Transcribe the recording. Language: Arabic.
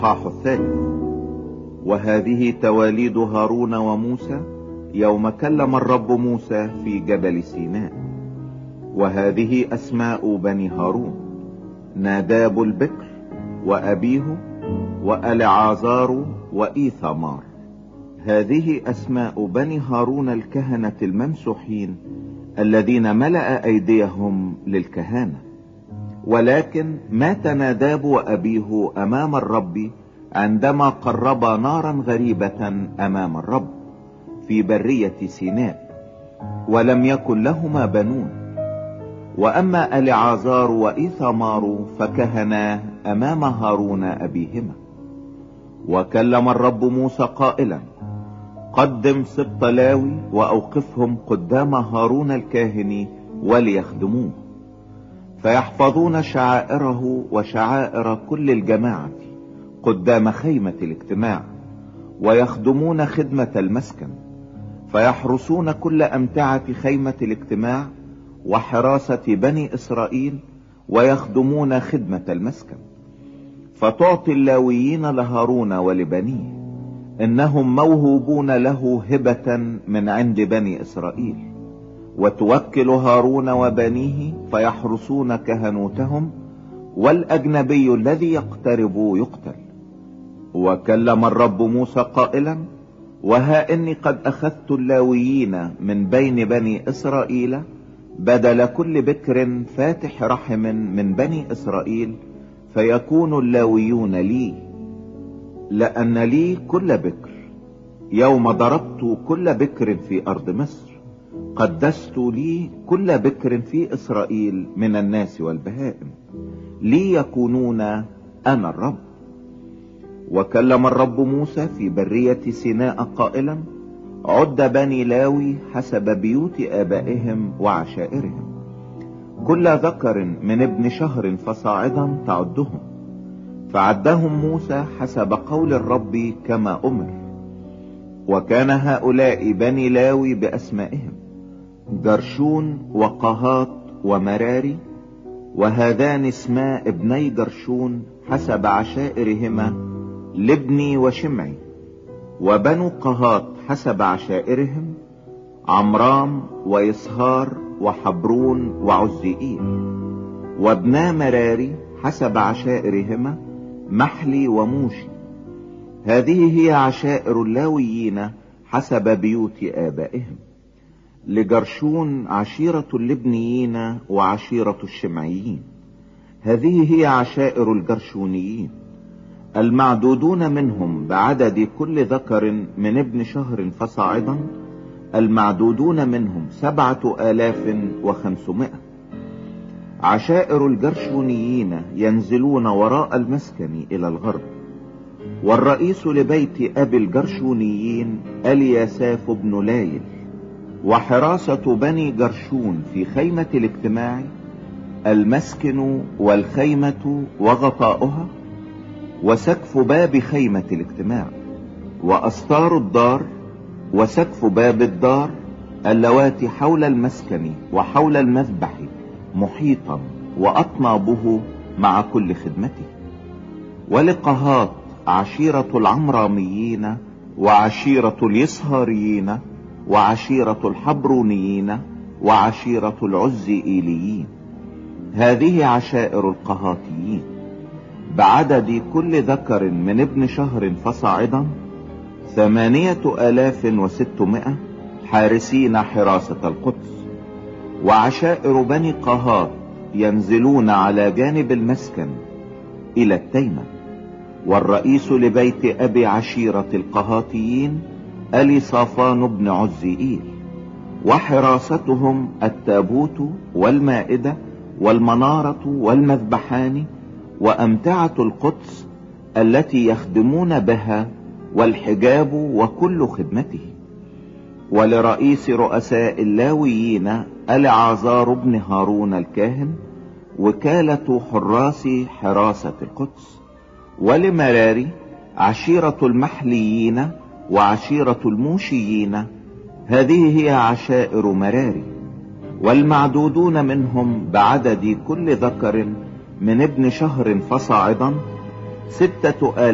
الإصحاح الثالث. وهذه تواليد هارون وموسى يوم كلم الرب موسى في جبل سيناء. وهذه أسماء بني هارون: ناداب البكر وأبيه وألعازار وإيثمار. هذه أسماء بني هارون الكهنة الممسوحين الذين ملأ أيديهم للكهانة. ولكن مات ناداب وأبيه أمام الرب عندما قربا نارا غريبة أمام الرب في برية سيناء، ولم يكن لهما بنون. وأما ألعازار وإيثمار فكهنا أمام هارون أبيهما. وكلم الرب موسى قائلا: قدم سبط لاوي وأوقفهم قدام هارون الكاهن وليخدموه، فيحفظون شعائره وشعائر كل الجماعة قدام خيمة الاجتماع، ويخدمون خدمة المسكن، فيحرسون كل أمتعة خيمة الاجتماع وحراسة بني إسرائيل، ويخدمون خدمة المسكن. فتعطي اللاويين لهارون ولبنيه، إنهم موهوبون له هبة من عند بني إسرائيل. وتوكل هارون وبنيه فيحرسون كهنوتهم، والأجنبي الذي يقترب يقتل. وكلم الرب موسى قائلا: وها إني قد أخذت اللاويين من بين بني إسرائيل بدل كل بكر فاتح رحم من بني إسرائيل، فيكون اللاويون لي، لأن لي كل بكر. يوم ضربت كل بكر في أرض مصر قدست لي كل بكر في إسرائيل من الناس والبهائم، لي يكونون أنا الرب. وكلم الرب موسى في برية سيناء قائلا: عد بني لاوي حسب بيوت آبائهم وعشائرهم، كل ذكر من ابن شهر فصاعدا تعدهم. فعدهم موسى حسب قول الرب كما أمر. وكان هؤلاء بني لاوي بأسمائهم: جرشون وقهات ومراري. وهذان اسماء ابني جرشون حسب عشائرهما لبني وشمعي. وبنو قهات حسب عشائرهم عمرام ويسهار وحبرون وعزيئيل. وابنا مراري حسب عشائرهما محلي وموشي. هذه هي عشائر اللاويين حسب بيوت آبائهم. لجرشون عشيرة اللبنيين وعشيرة الشمعيين. هذه هي عشائر الجرشونيين المعدودون منهم بعدد كل ذكر من ابن شهر فصاعدا، المعدودون منهم 7500. عشائر الجرشونيين ينزلون وراء المسكن إلى الغرب. والرئيس لبيت أبي الجرشونيين الياساف بن لايل. وحراسة بني جرشون في خيمة الاجتماع المسكن والخيمة وغطاؤها، وسقف باب خيمة الاجتماع، وأستار الدار، وسقف باب الدار اللواتي حول المسكن وحول المذبح محيطا، وأطنابه مع كل خدمته. ولقهات عشيرة العمراميين وعشيرة اليسهاريين وعشيرة الحبرونيين وعشيرة العزيئيليين. هذه عشائر القهاتيين بعدد كل ذكر من ابن شهر فصاعدا 8600 حارسين حراسة القدس. وعشائر بني قهات ينزلون على جانب المسكن إلى التيمة. والرئيس لبيت أبي عشيرة القهاتيين أليصافان بن عزيئيل. وحراستهم التابوت والمائدة والمنارة والمذبحان وأمتعة القدس التي يخدمون بها، والحجاب وكل خدمته. ولرئيس رؤساء اللاويين ألعازار بن هارون الكاهن وكالة حراس حراسة القدس. ولمراري عشيرة المحليين وعشيرة الموشيين. هذه هي عشائر مراري. والمعدودون منهم بعدد كل ذكر من ابن شهر فصاعدا 6000